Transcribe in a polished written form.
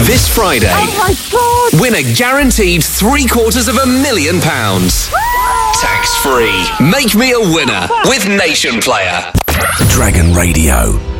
This Friday, Oh my God! win a guaranteed £750,000. Tax-free. Make me a winner with Nation Player. Dragon Radio.